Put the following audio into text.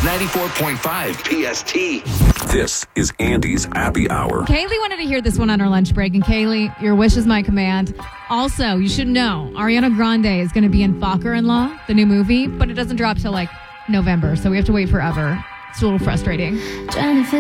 94.5 PST. This is Andy's Happy Hour. Kaylee wanted to hear this one on our lunch break. And Kaylee, your wish is my command. Also, you should know, Ariana Grande is going to be in Focker-in-Law, the new movie, but it doesn't drop till November, so we have to wait forever. It's a little frustrating.